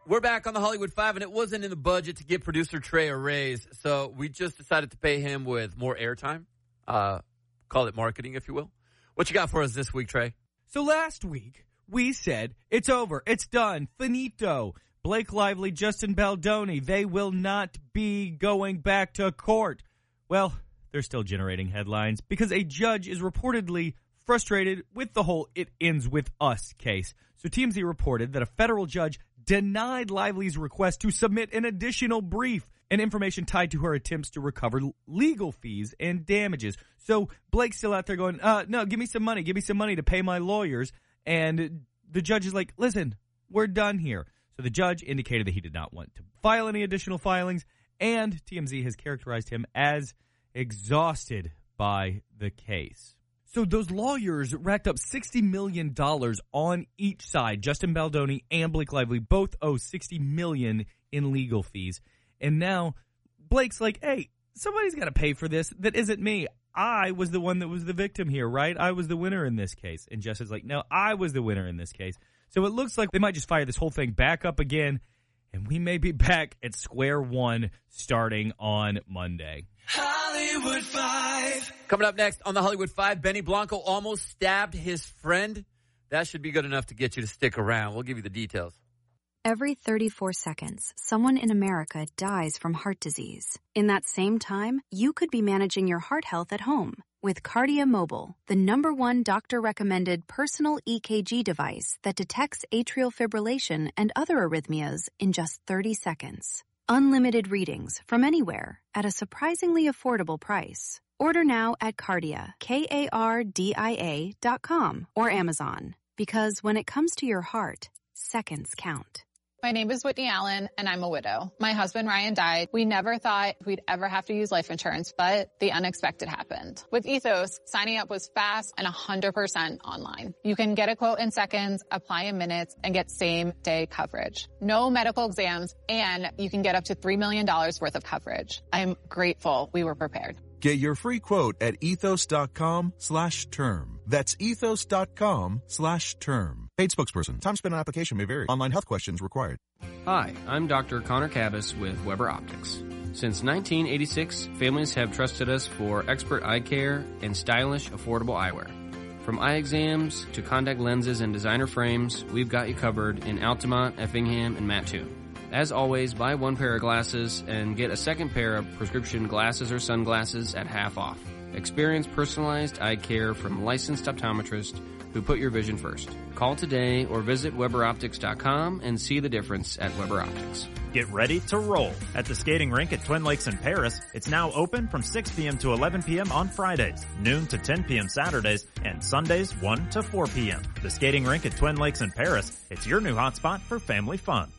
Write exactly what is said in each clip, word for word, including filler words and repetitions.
We're back on the Hollywood Five, and it wasn't in the budget to give producer Trey a raise, so we just decided to pay him with more airtime. Uh, call it marketing, if you will. What you got for us this week, Trey? So last week, we said, it's over, it's done, finito. Blake Lively, Justin Baldoni, they will not be going back to court. Well, they're still generating headlines because a judge is reportedly frustrated with the whole "it ends with us" case. So T M Z reported that a federal judge denied Lively's request to submit an additional brief and information tied to her attempts to recover legal fees and damages. So Blake's still out there going, uh, no, give me some money, give me some money to pay my lawyers. And the judge is like, listen, we're done here. So the judge indicated that he did not want to file any additional filings, and T M Z has characterized him as exhausted by the case. So those lawyers racked up sixty million dollars on each side. Justin Baldoni and Blake Lively both owe sixty million dollars in legal fees. And now Blake's like, hey, somebody's got to pay for this. That isn't me. I was the one that was the victim here, right? I was the winner in this case. And Justin's like, no, I was the winner in this case. So it looks like they might just fire this whole thing back up again, and we may be back at square one starting on Monday. Hollywood Five. Coming up next on the Hollywood Five, Benny Blanco almost stabbed his friend. That should be good enough to get you to stick around. We'll give you the details. Every thirty-four seconds, someone in America dies from heart disease. In that same time, you could be managing your heart health at home with Kardia Mobile, the number one doctor-recommended personal E K G device that detects atrial fibrillation and other arrhythmias in just thirty seconds. Unlimited readings from anywhere at a surprisingly affordable price. Order now at Kardia, K A R D I A dot com or Amazon. Because when it comes to your heart, seconds count. My name is Whitney Allen, and I'm a widow. My husband, Ryan, died. We never thought we'd ever have to use life insurance, but the unexpected happened. With Ethos, signing up was fast and one hundred percent online. You can get a quote in seconds, apply in minutes, and get same-day coverage. No medical exams, and you can get up to three million dollars worth of coverage. I'm grateful we were prepared. Get your free quote at ethos.com slash term. That's ethos.com slash term. Paid spokesperson. Time spent on application may vary. Online health questions required. Hi, I'm Doctor Connor Cabas with Weber Optics. Since nineteen eighty-six, families have trusted us for expert eye care and stylish, affordable eyewear. From eye exams to contact lenses and designer frames, we've got you covered in Altamont, Effingham, and Mattoon. As always, buy one pair of glasses and get a second pair of prescription glasses or sunglasses at half off. Experience personalized eye care from licensed optometrists who put your vision first. Call today or visit Weber Optics dot com and see the difference at Weber Optics. Get ready to roll at the skating rink at Twin Lakes in Paris. It's now open from six p.m. to eleven p.m. on Fridays, noon to ten p.m. Saturdays, and Sundays one to four p.m. The skating rink at Twin Lakes in Paris. It's your new hotspot for family fun.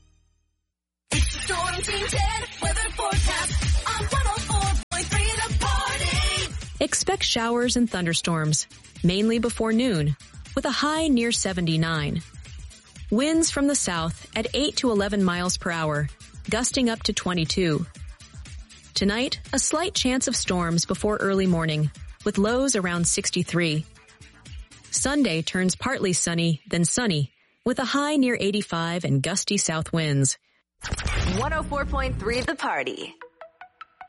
Storm Team ten weather forecast on one oh four point three The Party. Expect showers and thunderstorms, mainly before noon, with a high near seventy-nine. Winds from the south at eight to eleven miles per hour, gusting up to twenty-two. Tonight, a slight chance of storms before early morning, with lows around sixty-three. Sunday turns partly sunny, then sunny, with a high near eighty-five and gusty south winds. one oh four point three The Party.